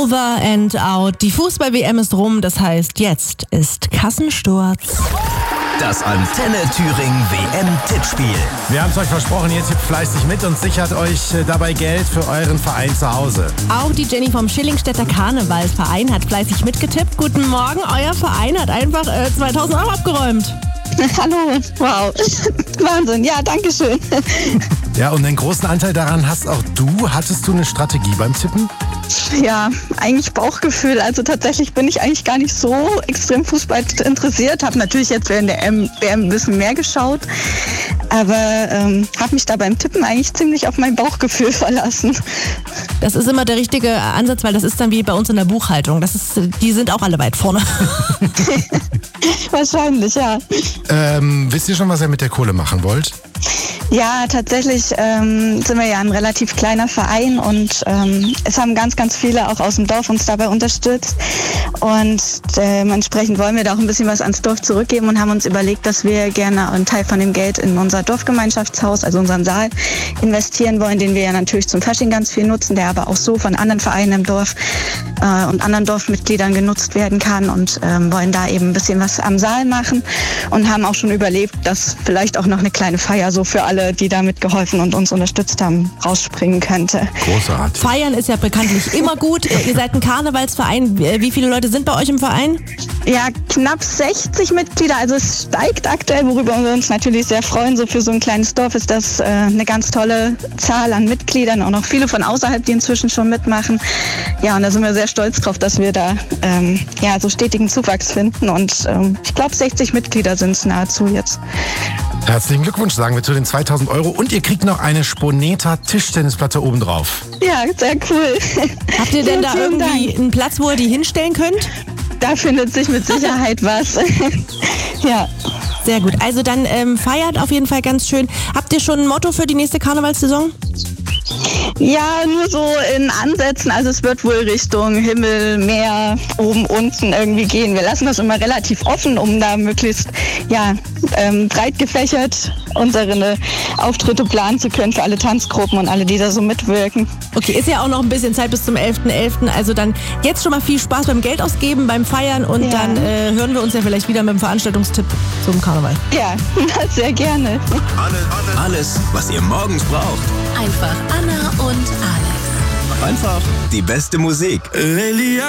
Over and out. Die Fußball-WM ist rum, das heißt, jetzt ist Kassensturz. Das Antenne Thüringen WM-Tippspiel. Wir haben es euch versprochen, ihr tippt fleißig mit und sichert euch dabei Geld für euren Verein zu Hause. Auch die Jenny vom Schillingstädter Karnevalsverein hat fleißig mitgetippt. Guten Morgen, euer Verein hat einfach 2000 Euro abgeräumt. Hallo, wow, Wahnsinn, ja, danke schön. Ja, und einen großen Anteil daran hast auch du. Hattest du eine Strategie beim Tippen? Ja, eigentlich Bauchgefühl. Also tatsächlich bin ich eigentlich gar nicht so extrem Fußball interessiert. Habe natürlich jetzt während der WM ein bisschen mehr geschaut. Aber habe mich da beim Tippen eigentlich ziemlich auf mein Bauchgefühl verlassen. Das ist immer der richtige Ansatz, weil das ist dann wie bei uns in der Buchhaltung. Die sind auch alle weit vorne. Wahrscheinlich, ja. Wisst ihr schon, was ihr mit der Kohle machen wollt? Ja, tatsächlich sind wir ja ein relativ kleiner Verein und es haben ganz viele auch aus dem Dorf uns dabei unterstützt und entsprechend wollen wir da auch ein bisschen was ans Dorf zurückgeben und haben uns überlegt, dass wir gerne einen Teil von dem Geld in unser Dorfgemeinschaftshaus, also unseren Saal, investieren wollen, den wir ja natürlich zum Fasching ganz viel nutzen, der aber auch so von anderen Vereinen im Dorf und anderen Dorfmitgliedern genutzt werden kann und wollen da eben ein bisschen was am Saal machen und haben auch schon überlegt, dass vielleicht auch noch eine kleine Feier so für alle, die da mitgeholfen und uns unterstützt haben, rausspringen könnte. Großartig. Feiern ist ja bekanntlich immer gut. Ihr seid ein Karnevalsverein. Wie viele Leute sind bei euch im Verein? Ja, knapp 60 Mitglieder, also es steigt aktuell, worüber wir uns natürlich sehr freuen. So für so ein kleines Dorf ist das eine ganz tolle Zahl an Mitgliedern, auch noch viele von außerhalb, die inzwischen schon mitmachen. Ja, und da sind wir sehr stolz drauf, dass wir da so stetigen Zuwachs finden und ich glaube 60 Mitglieder sind es nahezu jetzt. Herzlichen Glückwunsch, sagen wir zu den 2000 Euro. Und ihr kriegt noch eine Sponeta Tischtennisplatte obendrauf. Ja, sehr cool. Habt ihr denn da irgendwie einen Platz, wo ihr die hinstellen könnt? Da findet sich mit Sicherheit was. Ja. Sehr gut. Also dann feiert auf jeden Fall ganz schön. Habt ihr schon ein Motto für die nächste Karnevalssaison? Ja, nur so in Ansätzen. Also es wird wohl Richtung Himmel, Meer, oben, unten irgendwie gehen. Wir lassen das immer relativ offen, um da möglichst breit gefächert unsere Auftritte planen zu können für alle Tanzgruppen und alle, die da so mitwirken. Okay, ist ja auch noch ein bisschen Zeit bis zum 11.11. Also dann jetzt schon mal viel Spaß beim Geld ausgeben, beim Feiern und dann hören wir uns ja vielleicht wieder mit dem Veranstaltungstipp zum Karneval. Ja, sehr gerne. Alles, was ihr morgens braucht. Einfach Anna und Alex. Einfach die beste Musik.